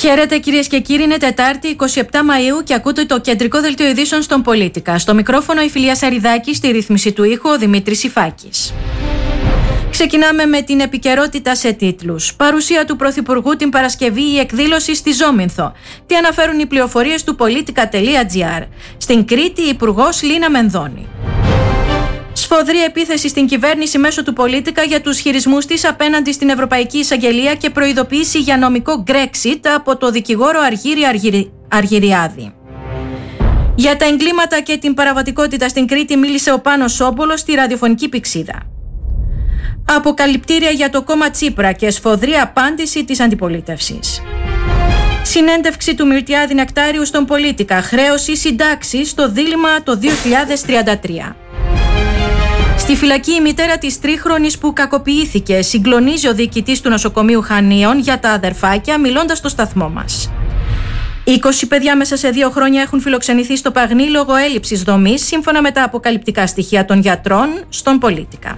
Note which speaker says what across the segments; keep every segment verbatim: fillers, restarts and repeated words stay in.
Speaker 1: Χαίρετε κυρίες και κύριοι, είναι Τετάρτη εικοστή εβδόμη Μαΐου και ακούτε το κεντρικό δελτίο ειδήσεων στον Πολίτικα. Στο μικρόφωνο η Φιλία Σαριδάκη, στη ρύθμιση του ήχου ο Δημήτρης Υφάκης. Ξεκινάμε με την επικαιρότητα σε τίτλους. Παρουσία του Πρωθυπουργού την Παρασκευή, η εκδήλωση στη Ζόμινθο. Τι αναφέρουν οι πληροφορίες του πολίτικα τελεία τζι άρ. Στην Κρήτη, η Υπουργός Λίνα Μενδώνη. Σφοδρή επίθεση στην κυβέρνηση μέσω του Πολίτικα για τους χειρισμούς της απέναντι στην Ευρωπαϊκή Εισαγγελία και προειδοποίηση για νομικό Brexit από το δικηγόρο Αργύρη Αργυρι... Αργυριάδη. Για τα εγκλήματα και την παραβατικότητα στην Κρήτη μίλησε ο Πάνος Σόμπολος στη ραδιοφωνική πυξίδα. Αποκαλυπτήρια για το κόμμα Τσίπρα και σφοδρή απάντηση της αντιπολίτευσης. Συνέντευξη του Μυρτιάδη Νεκτάριου στον Πολίτικα. Χρέωση συντάξης στο δίλημμα το δύο χιλιάδες τριάντα τρία. Στη φυλακή η μητέρα της τρίχρονης που κακοποιήθηκε. Συγκλονίζει ο διοικητής του νοσοκομείου Χανίων για τα αδερφάκια, μιλώντας στο σταθμό μας. είκοσι παιδιά μέσα σε δύο χρόνια έχουν φιλοξενηθεί στο Παγνί λόγω έλλειψης δομής, σύμφωνα με τα αποκαλυπτικά στοιχεία των γιατρών στον Πολίτικα.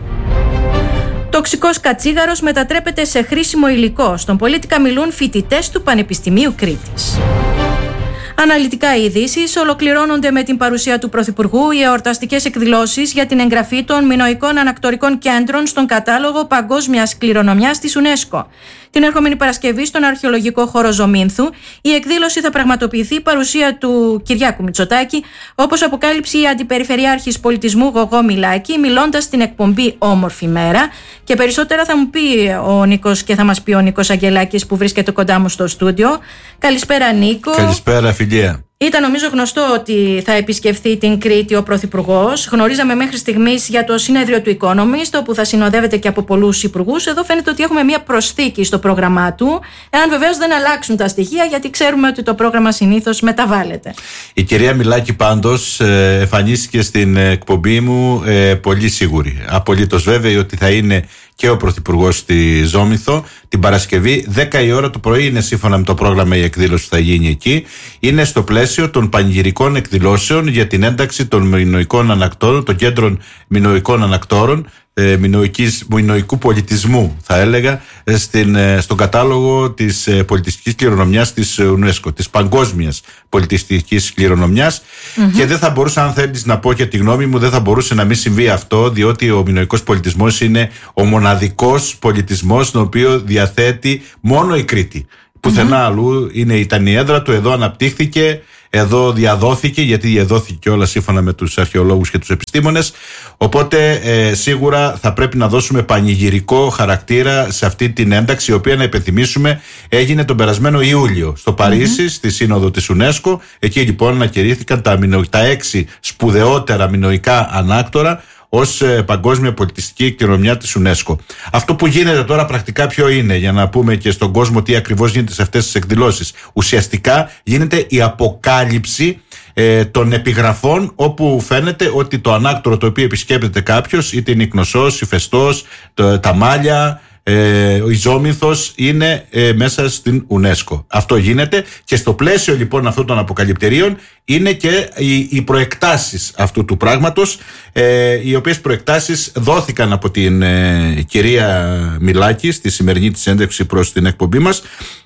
Speaker 1: Τοξικός κατσίγαρος μετατρέπεται σε χρήσιμο υλικό. Στον Πολίτικα μιλούν φοιτητές του Πανεπιστημίου Κρήτης. Αναλυτικά οι ειδήσεις ολοκληρώνονται με την παρουσία του Πρωθυπουργού, οι εορταστικές εκδηλώσεις για την εγγραφή των μινωικών ανακτορικών κέντρων στον κατάλογο παγκόσμιας κληρονομιάς της UNESCO. Την ερχόμενη Παρασκευή στον αρχαιολογικό χώρο Ζωμίνθου η εκδήλωση θα πραγματοποιηθεί παρουσία του Κυριάκου Μητσοτάκη, όπως αποκάλυψε η Αντιπεριφερειάρχης Πολιτισμού Γογό Μιλάκη, μιλώντας στην εκπομπή Όμορφη Μέρα. Και περισσότερα θα μου πει ο Νίκος και θα μας πει ο Νίκος Αγγελάκης που βρίσκεται κοντά μου στο στούντιο. Καλησπέρα Νίκο.
Speaker 2: Καλησπέρα Φιλία.
Speaker 1: Ήταν νομίζω γνωστό ότι θα επισκεφθεί την Κρήτη ο Πρωθυπουργός. Γνωρίζαμε μέχρι στιγμής για το συνέδριο του Economist, όπου θα συνοδεύεται και από πολλούς υπουργούς. Εδώ φαίνεται ότι έχουμε μια προσθήκη στο πρόγραμμά του, εάν βεβαίως δεν αλλάξουν τα στοιχεία, γιατί ξέρουμε ότι το πρόγραμμα συνήθως μεταβάλλεται.
Speaker 2: Η κυρία Μιλάκη πάντως εμφανίστηκε στην εκπομπή μου πολύ σίγουρη, απολύτως βέβαιη ότι θα είναι και ο Πρωθυπουργός στη Ζόμινθο την Παρασκευή. δέκα η ώρα το πρωί είναι σύμφωνα με το πρόγραμμα η εκδήλωση που θα γίνει εκεί. Είναι στο πλαίσιο των πανηγυρικών εκδηλώσεων για την ένταξη των μινωικών ανακτόρων, των κέντρων μινωικών ανακτόρων, ε, μινωικής, μινωικού πολιτισμού θα έλεγα, ε, στην, ε, στον κατάλογο της ε, πολιτιστικής κληρονομιάς της UNESCO, της παγκόσμιας πολιτιστικής κληρονομιάς. Mm-hmm. Και δεν θα μπορούσα, αν θέλεις να πω και τη γνώμη μου, δεν θα μπορούσε να μην συμβεί αυτό, διότι ο μινωικός πολιτισμός είναι ο μοναδικός πολιτισμός τον οποίο διαθέτει μόνο η Κρήτη. Πουθενά mm-hmm. αλλού είναι, ήταν η έδρα του, εδώ αναπτύχθηκε, εδώ διαδόθηκε, γιατί διαδόθηκε όλα σύμφωνα με τους αρχαιολόγους και τους επιστήμονες. Οπότε ε, σίγουρα θα πρέπει να δώσουμε πανηγυρικό χαρακτήρα σε αυτή την ένταξη, η οποία, να υπενθυμίσουμε, έγινε τον περασμένο Ιούλιο στο Παρίσι, mm-hmm. στη Σύνοδο της UNESCO. Εκεί λοιπόν ανακηρύχθηκαν τα, τα έξι σπουδαιότερα μινωικά ανάκτορα ως παγκόσμια πολιτιστική κληρονομιά της UNESCO. Αυτό που γίνεται τώρα πρακτικά ποιο είναι, για να πούμε και στον κόσμο τι ακριβώς γίνεται σε αυτές τις εκδηλώσεις. Ουσιαστικά γίνεται η αποκάλυψη ε, των επιγραφών, όπου φαίνεται ότι το ανάκτορο το οποίο επισκέπτεται κάποιος, είτε είναι η Κνωσός, η Φεστός, το, τα Μάλια, Ε, η Ζόμινθος είναι ε, μέσα στην UNESCO. Αυτό γίνεται, και στο πλαίσιο λοιπόν αυτών των αποκαλυπτερίων είναι και οι, οι προεκτάσεις αυτού του πράγματος, ε, οι οποίες προεκτάσεις δόθηκαν από την ε, κυρία Μιλάκη στη σημερινή της έντευξη προς την εκπομπή μας,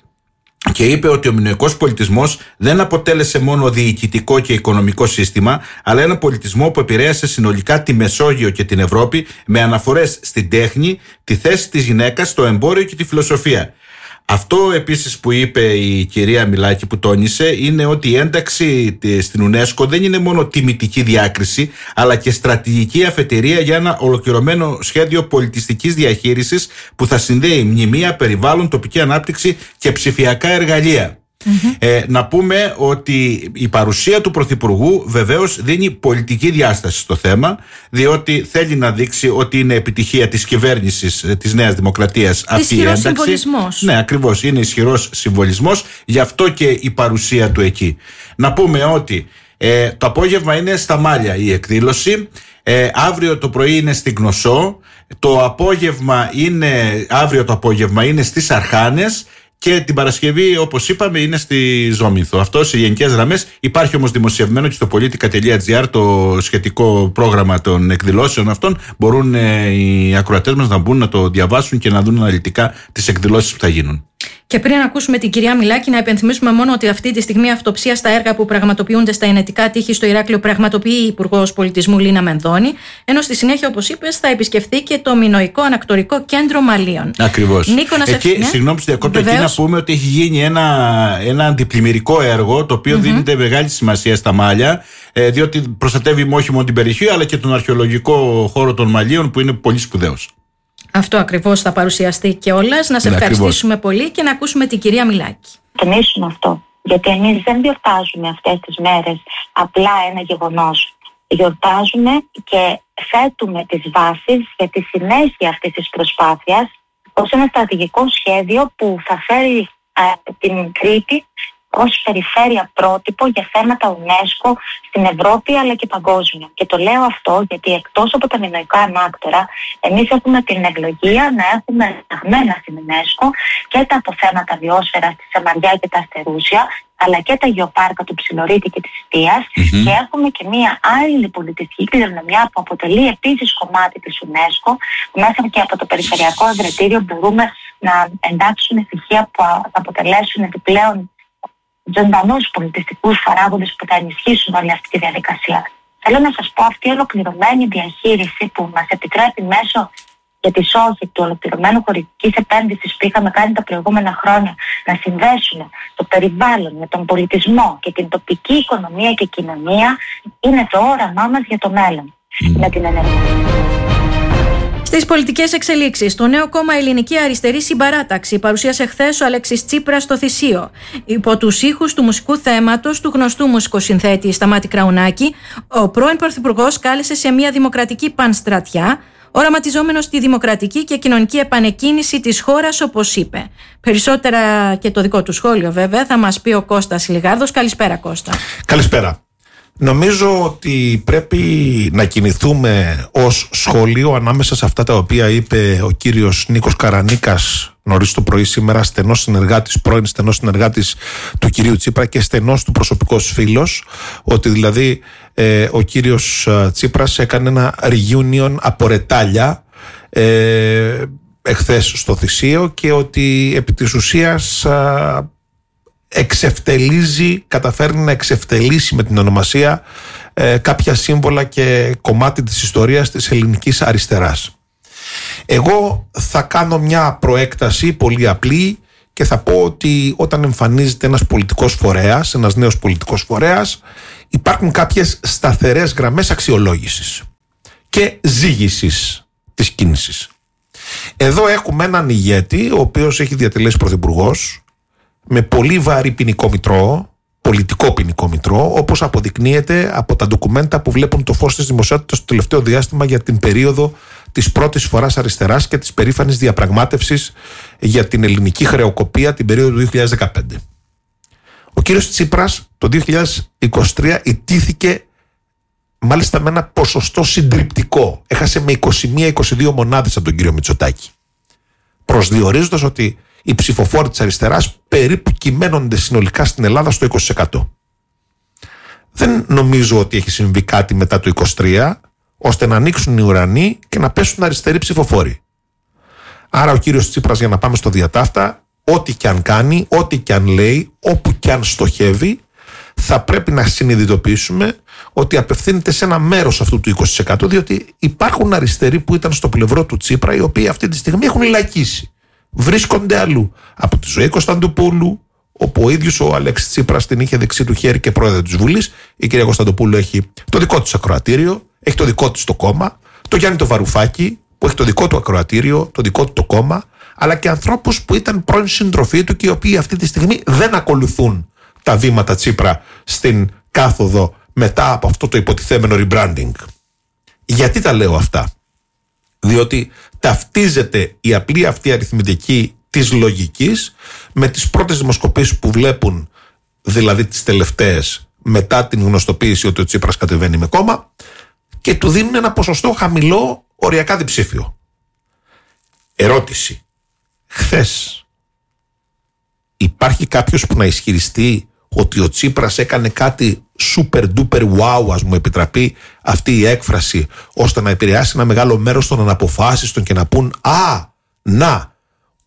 Speaker 2: και είπε ότι ο μινωικός πολιτισμός δεν αποτέλεσε μόνο διοικητικό και οικονομικό σύστημα, αλλά ένα πολιτισμό που επηρέασε συνολικά τη Μεσόγειο και την Ευρώπη, με αναφορές στην τέχνη, τη θέση της γυναίκας, στο εμπόριο και τη φιλοσοφία. Αυτό επίσης που είπε η κυρία Μιλάκη, που τόνισε, είναι ότι η ένταξη στην UNESCO δεν είναι μόνο τιμητική διάκριση, αλλά και στρατηγική αφετηρία για ένα ολοκληρωμένο σχέδιο πολιτιστικής διαχείρισης που θα συνδέει μνημεία, περιβάλλον, τοπική ανάπτυξη και ψηφιακά εργαλεία. Mm-hmm. Ε, να πούμε ότι η παρουσία του Πρωθυπουργού βεβαίως δίνει πολιτική διάσταση στο θέμα, διότι θέλει να δείξει ότι είναι επιτυχία της κυβέρνησης της Νέας Δημοκρατίας αυτή η ένταξη. Συμβολισμός. Ναι, ακριβώς, είναι ισχυρός συμβολισμός, γι' αυτό και η παρουσία του εκεί. Να πούμε ότι ε, το απόγευμα είναι στα Μάλια η εκδήλωση, ε, αύριο το πρωί είναι στην Κνωσό, το απόγευμα είναι, αύριο το απόγευμα είναι στις Αρχάνες, και την Παρασκευή, όπως είπαμε, είναι στη Ζόμινθο. Αυτό σε γενικές γραμμές. Υπάρχει όμως δημοσιευμένο και στο πολίτικα τελεία τζι άρ το σχετικό πρόγραμμα των εκδηλώσεων αυτών. Μπορούν ε, οι ακροατές μας να μπουν να το διαβάσουν και να δουν αναλυτικά τις εκδηλώσεις που θα γίνουν.
Speaker 1: Και πριν ακούσουμε την κυρία Μιλάκη, να υπενθυμίσουμε μόνο ότι αυτή τη στιγμή αυτοψία στα έργα που πραγματοποιούνται στα Ενετικά Τείχη στο Ηράκλειο πραγματοποιεί η Υπουργός Πολιτισμού Λίνα Μενδώνη, ενώ στη συνέχεια, όπως είπες, θα επισκεφθεί και το Μινοϊκό Ανακτορικό Κέντρο Μαλίων.
Speaker 2: Ακριβώς.
Speaker 1: Νίκο, να σε
Speaker 2: εκεί, συγγνώμη που διακόπτω, εκεί να πούμε ότι έχει γίνει ένα, ένα αντιπλημμυρικό έργο, το οποίο mm-hmm. δίνεται μεγάλη σημασία στα Μάλια, διότι προστατεύει όχι μόνο την περιοχή, αλλά και τον αρχαιολογικό χώρο των Μαλίων, που είναι πολύ σπουδαίος. Αυτό ακριβώς θα παρουσιαστεί κιόλας. Να σε ναι, ευχαριστήσουμε ακριβώς. πολύ και να ακούσουμε την κυρία Μιλάκη.
Speaker 3: Τονίσουμε αυτό, γιατί εμείς δεν γιορτάζουμε αυτές τις μέρες απλά ένα γεγονός. Γιορτάζουμε και θέτουμε τις βάσεις για τη συνέχεια αυτής της προσπάθειας ως ένα στρατηγικό σχέδιο που θα φέρει α, την Κρήτη ως περιφέρεια πρότυπο για θέματα UNESCO στην Ευρώπη αλλά και παγκόσμια. Και το λέω αυτό γιατί εκτός από τα μινοϊκά ανάκτορα, εμείς έχουμε την ευλογία να έχουμε αγμένα στην UNESCO και τα αποθέματα βιόσφαιρας στη Σαμαριά και τα Αστερούσια, αλλά και τα γεωπάρκα του Ψιλορίτη και της Στίας mm-hmm. και έχουμε και μία άλλη πολιτιστική κληρονομιά που αποτελεί επίσης κομμάτι της UNESCO, που μέσα και από το Περιφερειακό Ευρετήριο μπορούμε να εντάξουμε στοιχεία που θα αποτελέσουν επιπλέον ζωντανούς πολιτιστικούς παράγοντες που θα ενισχύσουν όλη αυτή τη διαδικασία. Θέλω να σας πω, αυτή η ολοκληρωμένη διαχείριση που μας επιτρέπει μέσω για τη σώση του ολοκληρωμένου χωρικής επένδυσης που είχαμε κάνει τα προηγούμενα χρόνια να συνδέσουμε το περιβάλλον με τον πολιτισμό και την τοπική οικονομία και κοινωνία, είναι το όραμά μας για το μέλλον με την ενεργεια.
Speaker 1: Στις πολιτικές εξελίξεις, το νέο κόμμα Ελληνική Αριστερή Συμπαράταξη παρουσίασε χθες ο Αλέξης Τσίπρας στο Θησίο. Υπό τους ήχους του μουσικού θέματος του γνωστού μουσικοσυνθέτη Σταμάτη Κραουνάκη, ο πρώην Πρωθυπουργός κάλεσε σε μια δημοκρατική πανστρατιά, οραματιζόμενος τη δημοκρατική και κοινωνική επανεκκίνηση της χώρας, όπως είπε. Περισσότερα και το δικό του σχόλιο, βέβαια, θα μας πει ο Κώστας Λιγάρδος. Καλησπέρα, Κώστα.
Speaker 4: Καλησπέρα. Νομίζω ότι πρέπει να κινηθούμε ως σχολείο ανάμεσα σε αυτά τα οποία είπε ο κύριος Νίκος Καρανίκας νωρίς το πρωί σήμερα, στενός συνεργάτης, πρώην στενός συνεργάτης του κυρίου Τσίπρα και στενός του προσωπικός φίλος, ότι δηλαδή ε, ο κύριος Τσίπρας έκανε ένα reunion από ρετάλια ε, εχθές στο Θησίο και ότι επί της ουσίας α, εξευτελίζει, καταφέρνει να εξευτελίσει με την ονομασία ε, κάποια σύμβολα και κομμάτι της ιστορίας της ελληνικής αριστεράς. Εγώ θα κάνω μια προέκταση πολύ απλή και θα πω ότι όταν εμφανίζεται ένας πολιτικός φορέας, ένας νέος πολιτικός φορέας, υπάρχουν κάποιες σταθερές γραμμές αξιολόγησης και ζήγησης της κίνησης. Εδώ έχουμε έναν ηγέτη, ο οποίος έχει διατελέσει πρωθυπουργός, με πολύ βαρύ ποινικό μητρό, πολιτικό ποινικό μητρό, όπως αποδεικνύεται από τα ντοκουμέντα που βλέπουν το φως της δημοσιότητας το τελευταίο διάστημα για την περίοδο της πρώτης φοράς αριστεράς και της περήφανης διαπραγμάτευσης για την ελληνική χρεοκοπία την περίοδο του δύο χιλιάδες δεκαπέντε. Ο κύριος Τσίπρας το δύο χιλιάδες είκοσι τρία ιτήθηκε μάλιστα με ένα ποσοστό συντριπτικό. Έχασε με είκοσι μία είκοσι δύο μονάδες από τον κύριο Μητσοτάκη, προσδιορίζοντας ότι οι ψηφοφόροι της αριστεράς περίπου κυμαίνονται συνολικά στην Ελλάδα στο είκοσι τοις εκατό. Δεν νομίζω ότι έχει συμβεί κάτι μετά το είκοσι τρία ώστε να ανοίξουν οι ουρανοί και να πέσουν αριστεροί ψηφοφόροι. Άρα ο κύριος Τσίπρας, για να πάμε στο διατάφτα, ό,τι και αν κάνει, ό,τι και αν λέει, όπου και αν στοχεύει, θα πρέπει να συνειδητοποιήσουμε ότι απευθύνεται σε ένα μέρος αυτού του είκοσι τοις εκατό, διότι υπάρχουν αριστεροί που ήταν στο πλευρό του Τσίπρα, οι οποίοι αυτή τη στιγμή έχουν λαϊκίσει. Βρίσκονται αλλού. Από τη ζωή Κωνσταντοπούλου, όπου ο ίδιος ο Αλέξης Τσίπρας την είχε δεξί του χέρι και πρόεδρο της Βουλής, η κυρία Κωνσταντοπούλου έχει το δικό της ακροατήριο, έχει το δικό της το κόμμα, το Γιάννη το Βαρουφάκη, που έχει το δικό του ακροατήριο, το δικό του το κόμμα, αλλά και ανθρώπους που ήταν πρώην συντροφοί του και οι οποίοι αυτή τη στιγμή δεν ακολουθούν τα βήματα Τσίπρα στην κάθοδο μετά από αυτό το υποτιθέμενο rebranding. Γιατί τα λέω αυτά? Διότι ταυτίζεται η απλή αυτή αριθμητική της λογικής με τις πρώτες δημοσκοπήσεις που βλέπουν, δηλαδή τις τελευταίες, μετά την γνωστοποίηση ότι ο Τσίπρας κατεβαίνει με κόμμα, και του δίνουν ένα ποσοστό χαμηλό, οριακά διψήφιο. Ερώτηση. Χθες υπάρχει κάποιος που να ισχυριστεί ότι ο Τσίπρας έκανε κάτι super duper wow, ας μου επιτραπεί αυτή η έκφραση, ώστε να επηρεάσει ένα μεγάλο μέρος των αναποφάσιστων και να πούν «Α, να,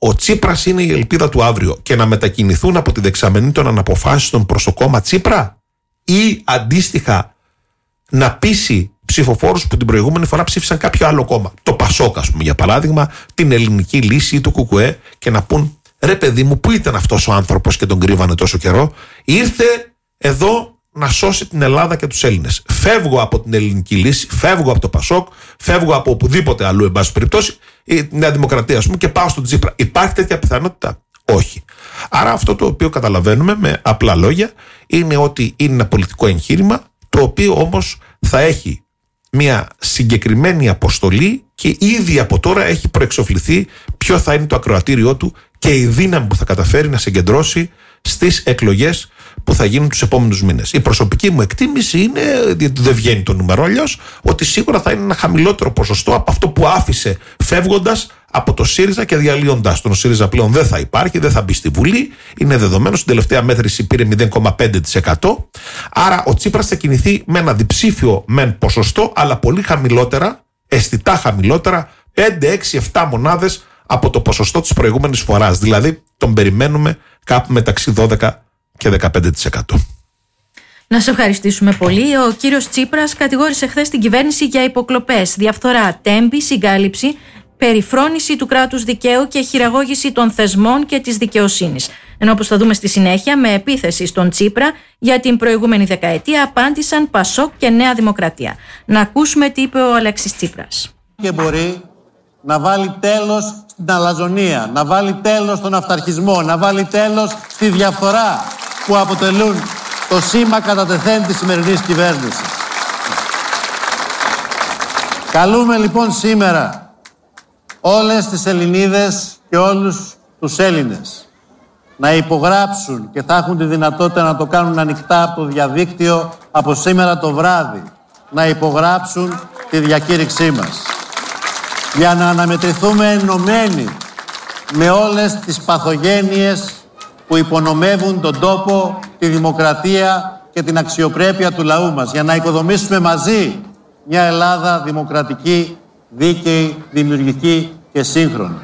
Speaker 4: ο Τσίπρας είναι η ελπίδα του αύριο και να μετακινηθούν από τη δεξαμενή των αναποφάσιστων προς το κόμμα Τσίπρα, ή αντίστοιχα να πείσει ψηφοφόρους που την προηγούμενη φορά ψήφισαν κάποιο άλλο κόμμα, το Πασόκ ας πούμε για παράδειγμα, την Ελληνική Λύση ή το Κουκουέ, και να πούν ρε παιδί μου, πού ήταν αυτός ο άνθρωπος και τον κρύβανε τόσο καιρό? Ήρθε εδώ να σώσει την Ελλάδα και τους Έλληνες. Φεύγω από την Ελληνική Λύση, φεύγω από το Πασόκ, φεύγω από οπουδήποτε αλλού, εν πάση περιπτώσει, η Νέα Δημοκρατία, ας πούμε, και πάω στον Τσίπρα. Υπάρχει τέτοια πιθανότητα? Όχι. Άρα αυτό το οποίο καταλαβαίνουμε με απλά λόγια είναι ότι είναι ένα πολιτικό εγχείρημα, το οποίο όμως θα έχει μια συγκεκριμένη αποστολή και ήδη από τώρα έχει προεξοφληθεί ποιο θα είναι το ακροατήριό του και η δύναμη που θα καταφέρει να συγκεντρώσει στις εκλογές που θα γίνουν τους επόμενους μήνες. Η προσωπική μου εκτίμηση είναι, γιατί δεν βγαίνει το νούμερο αλλιώς, ότι σίγουρα θα είναι ένα χαμηλότερο ποσοστό από αυτό που άφησε φεύγοντας από το ΣΥΡΙΖΑ και διαλύοντάς τον. Ο ΣΥΡΙΖΑ πλέον δεν θα υπάρχει, δεν θα μπει στη Βουλή, είναι δεδομένο. Στην τελευταία μέτρηση πήρε μηδέν κόμμα πέντε τοις εκατό. Άρα ο Τσίπρας θα κινηθεί με ένα διψήφιο μεν ποσοστό, αλλά πολύ χαμηλότερα, αισθητά χαμηλότερα, πέντε, έξι, επτά μονάδες από το ποσοστό της προηγούμενης φοράς. Δηλαδή τον περιμένουμε κάπου μεταξύ δώδεκα και δεκαπέντε τοις εκατό.
Speaker 1: Να σε ευχαριστήσουμε πολύ. Ο κύριος Τσίπρας κατηγόρησε χθες την κυβέρνηση για υποκλοπές, διαφθορά, τέμπη, συγκάλυψη, περιφρόνηση του κράτους δικαίου και χειραγώγηση των θεσμών και της δικαιοσύνης. Ενώ, όπως θα δούμε στη συνέχεια, με επίθεση στον Τσίπρα για την προηγούμενη δεκαετία απάντησαν Πασόκ και Νέα Δημοκρατία. Να ακούσουμε τι είπε ο Αλέξης Τσίπρας.
Speaker 5: Και μπορεί να βάλει τέλος στην αλαζονία, να βάλει τέλος στον αυταρχισμό, να βάλει τέλος στη διαφθορά που αποτελούν το σήμα κατά τεθέν της σημερινής κυβέρνησης. Καλούμε λοιπόν σήμερα όλες τις Ελληνίδες και όλους τους Έλληνες να υπογράψουν, και θα έχουν τη δυνατότητα να το κάνουν ανοιχτά από το διαδίκτυο από σήμερα το βράδυ, να υπογράψουν τη διακήρυξή μας, για να αναμετρηθούμε ενωμένοι με όλες τις παθογένειες που υπονομεύουν τον τόπο, τη δημοκρατία και την αξιοπρέπεια του λαού μας, για να οικοδομήσουμε μαζί μια Ελλάδα δημοκρατική, δίκαιη, δημιουργική και σύγχρονη.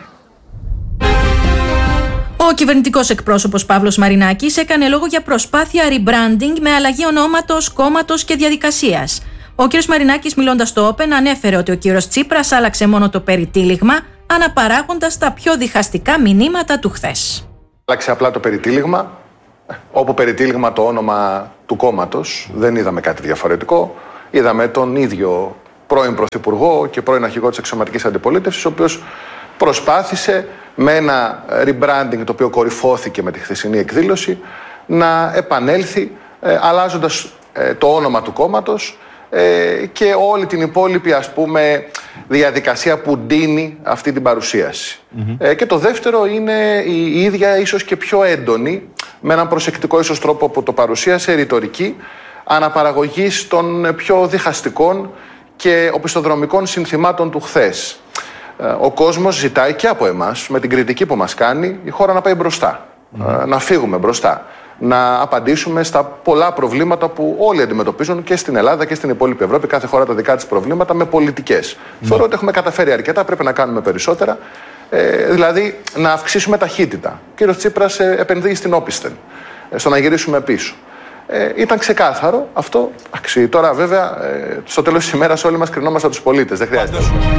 Speaker 1: Ο κυβερνητικός εκπρόσωπος Παύλος Μαρινάκης έκανε λόγο για προσπάθεια rebranding με αλλαγή ονόματος, κόμματος και διαδικασίας. Ο κ. Μαρινάκης, μιλώντας στο Open, ανέφερε ότι ο κ. Τσίπρας άλλαξε μόνο το περιτύλιγμα, αναπαράγοντας τα πιο διχαστικά μηνύματα του χθες.
Speaker 6: Άλλαξε απλά το περιτύλιγμα, όπου περιτύλιγμα το όνομα του κόμματος. Δεν είδαμε κάτι διαφορετικό. Είδαμε τον ίδιο πρώην Πρωθυπουργό και πρώην Αρχηγό της Αξιωματικής Αντιπολίτευσης, ο οποίος προσπάθησε με ένα rebranding το οποίο κορυφώθηκε με τη χθεσινή εκδήλωση να επανέλθει ε, αλλάζοντας ε, το όνομα του κόμματος ε, και όλη την υπόλοιπη, ας πούμε, διαδικασία που ντύνει αυτή την παρουσίαση. Mm-hmm. Ε, και το δεύτερο είναι η ίδια, ίσως και πιο έντονη, με έναν προσεκτικό ίσως τρόπο που το παρουσίασε, ρητορική αναπαραγωγής των πιο διχαστικών και οπισθοδρομικών συνθημάτων του χθες. Ο κόσμος ζητάει και από εμάς, με την κριτική που μας κάνει, η χώρα να πάει μπροστά. Mm. Να φύγουμε μπροστά. Να απαντήσουμε στα πολλά προβλήματα που όλοι αντιμετωπίζουν και στην Ελλάδα και στην υπόλοιπη Ευρώπη. Κάθε χώρα τα δικά της προβλήματα με πολιτικές. Mm. Θεωρώ ότι έχουμε καταφέρει αρκετά, πρέπει να κάνουμε περισσότερα. Ε, δηλαδή να αυξήσουμε ταχύτητα. Ο κύριος Τσίπρας ε, επενδύει στην όπισθεν, ε, στο να γυρίσουμε πίσω. Ε, ήταν ξεκάθαρο αυτό. Αξί, τώρα βέβαια, ε, στο τέλος της ημέρας όλοι μας κρινόμαστε τους πολίτες. Δεν χρειάζεται.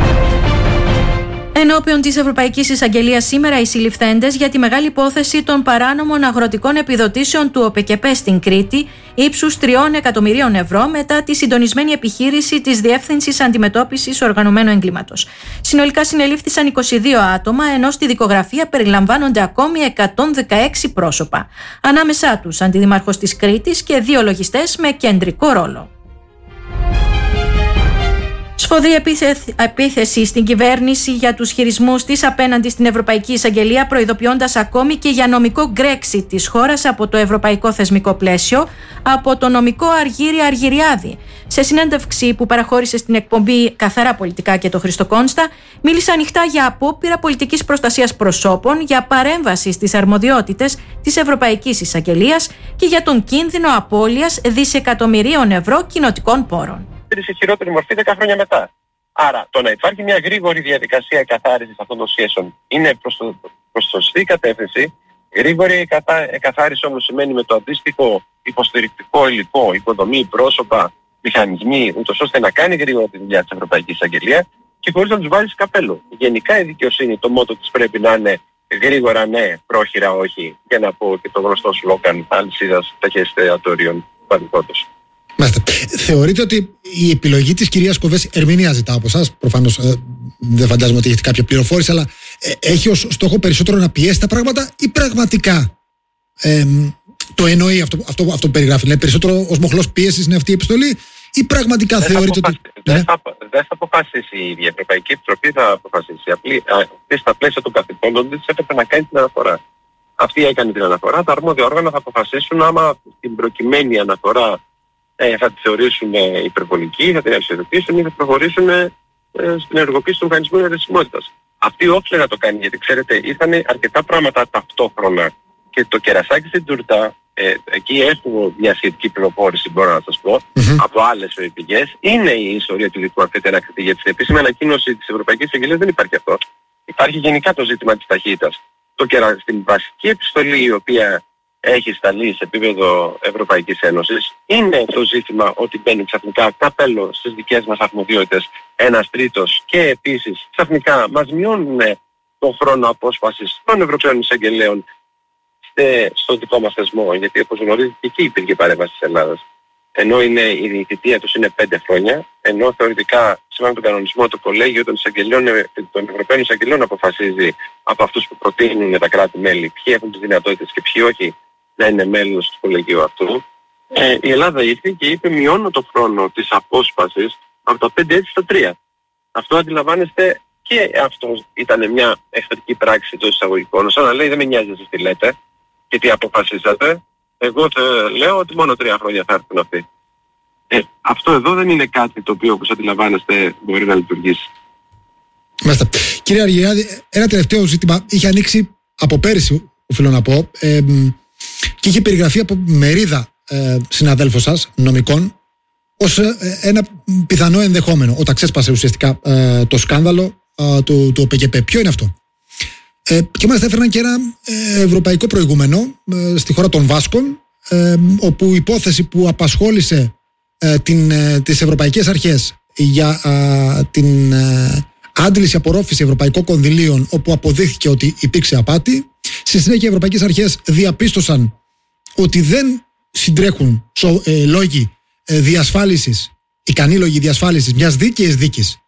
Speaker 1: Ενώπιον της Ευρωπαϊκής Εισαγγελίας σήμερα οι συλληφθέντες για τη μεγάλη υπόθεση των παράνομων αγροτικών επιδοτήσεων του ΟΠΕΚΕΠΕ στην Κρήτη ύψους τριών εκατομμυρίων ευρώ μετά τη συντονισμένη επιχείρηση της Διεύθυνσης Αντιμετώπισης Οργανωμένου Εγκλήματος. Συνολικά συνελήφθησαν είκοσι δύο άτομα, ενώ στη δικογραφία περιλαμβάνονται ακόμη εκατόν δεκαέξι πρόσωπα. Ανάμεσά τους αντιδημάρχος της Κρήτης και δύο λογιστές με κεντρικό ρόλο. Σφοδρή επίθεση στην κυβέρνηση για τους χειρισμούς της απέναντι στην Ευρωπαϊκή Εισαγγελία, προειδοποιώντας ακόμη και για νομικό Brexit της χώρας από το ευρωπαϊκό θεσμικό πλαίσιο, από το νομικό Αργύρι Αργυριάδη. Σε συνέντευξη που παραχώρησε στην εκπομπή Καθαρά Πολιτικά και το Χρήστο Κόνστα, μίλησε ανοιχτά για απόπειρα πολιτικής προστασίας προσώπων, για παρέμβαση στις αρμοδιότητες της Ευρωπαϊκής Εισαγγελίας και για τον κίνδυνο απώλειας δισεκατομμυρίων ευρώ κοινοτικών πόρων.
Speaker 7: Σε χειρότερη μορφή δέκα χρόνια μετά. Άρα, το να υπάρχει μια γρήγορη διαδικασία εκαθάρισης αυτών των σχέσεων είναι προς το προς σωστή κατεύθυνση. Γρήγορη εκαθάριση όμως σημαίνει με το αντίστοιχο υποστηρικτικό υλικό, υποδομή, πρόσωπα, μηχανισμοί, ούτως ώστε να κάνει γρήγορα τη δουλειά της Ευρωπαϊκής Εισαγγελίας και χωρίς να τους βάλεις καπέλο. Γενικά η δικαιοσύνη, το μότο της πρέπει να είναι γρήγορα ναι, πρόχειρα όχι, για να πω και το γνωστό σλόγγαν αλυσίδας ταχυεστιατορίων παραδείγματος.
Speaker 8: Μάλιστα. Θεωρείτε ότι η επιλογή της κυρίας Κοβέση, ερμηνεία ζητάω από εσάς, προφανώς ε, δεν φαντάζομαι ότι έχετε κάποια πληροφόρηση, αλλά ε, έχει ως στόχο περισσότερο να πιέσει τα πράγματα ή πραγματικά ε, το εννοεί αυτό, αυτό, αυτό που περιγράφει? Δηλαδή περισσότερο ως μοχλός πίεσης είναι αυτή η επιστολή ή πραγματικά δεν θεωρείτε ότι...
Speaker 7: Δεν
Speaker 8: ναι.
Speaker 7: θα, δεν θα αποφασίσει η ίδια. Η Ευρωπαϊκή Επιτροπή θα αποφασίσει. Απλή, α, στα πλαίσια των καθηκόντων της έπρεπε να κάνει την αναφορά. Αυτή έκανε την αναφορά. Τα αρμόδια όργανα θα αποφασίσουν άμα την προκειμένη αναφορά ε, θα τη θεωρήσουν υπερβολική, θα την αξιοποιήσουν ή θα προχωρήσουν ε, στην ενεργοποίηση του οργανισμού ερεσιμότητας. Αυτή όφιλε να το κάνει, γιατί ξέρετε, ήρθαν αρκετά πράγματα ταυτόχρονα και το κερασάκι στην τούρτα. Ε, εκεί έχουμε μια σχετική πληροφόρηση, μπορώ να σας πω, mm-hmm. από άλλες πηγές. Είναι η ιστορία του ειδικού ακτετενάκτη, γιατί στην επίσημη ανακοίνωση της Ευρωπαϊκής Εισαγγελίας δεν υπάρχει αυτό. Υπάρχει γενικά το ζήτημα της ταχύτητας. Το κερα... Στην βασική επιστολή, η οποία έχει σταλεί σε επίπεδο Ευρωπαϊκής Ένωσης, είναι το ζήτημα ότι μπαίνει ξαφνικά καπέλο στις δικές μας αρμοδιότητες ένας τρίτος και επίσης ξαφνικά μας μειώνουν τον χρόνο απόσπασης των Ευρωπαίων Εισαγγελέων στο δικό μας θεσμό, γιατί όπως γνωρίζετε και εκεί υπήρχε παρέμβαση της Ελλάδας. Ενώ είναι, η θητεία τους είναι πέντε χρόνια, ενώ θεωρητικά σύμφωνα με τον κανονισμό το κολέγιο των, των Ευρωπαίων Εισαγγελέων αποφασίζει από αυτούς που προτείνουν τα κράτη-μέλη ποιοι έχουν τις δυνατότητες και ποιοι όχι να είναι μέλος του κολεγίου αυτού. Ε, η Ελλάδα ήρθε και είπε μειώνω το χρόνο της απόσπασης από τα πέντε έτη στα τρία. Αυτό αντιλαμβάνεστε, και αυτό ήταν μια εχθρική πράξη των εισαγωγικών, σαν να λέει δεν με νοιάζει εσείς τι λέτε και τι αποφασίσατε, εγώ θα λέω ότι μόνο τρία χρόνια θα έρθουν αυτοί. Ε, αυτό εδώ δεν είναι κάτι το οποίο, όπως αντιλαμβάνεστε, μπορεί να λειτουργήσει. Μάλιστα.
Speaker 8: Κύριε Αργυριάδη, ένα τελευταίο ζήτημα είχε ανοίξει από πέρυσι, οφείλω να πω, ε, και είχε περιγραφεί από μερίδα ε, συναδέλφων σας, νομικών, ως ε, ένα πιθανό ενδεχόμενο, όταν ξέσπασε ουσιαστικά ε, το σκάνδαλο ε, του, του ΟΠΕΚΕΠΕ. Ποιο είναι αυτό? Ε, και μάλιστα έφεραν και ένα ε, ευρωπαϊκό προηγούμενο ε, στη χώρα των Βάσκων, ε, όπου η υπόθεση που απασχόλησε ε, την, ε, τις ευρωπαϊκές αρχές για ε, την ε, άντληση απορρόφηση ευρωπαϊκών κονδυλίων, όπου αποδείχθηκε ότι υπήρξε απάτη. Στη συνέχεια οι ευρωπαϊκές αρχές διαπίστωσαν ότι δεν συντρέχουν σο, ε, λόγοι ε, διασφάλισης, ικανοί λόγοι διασφάλισης μιας δίκαιης δίκης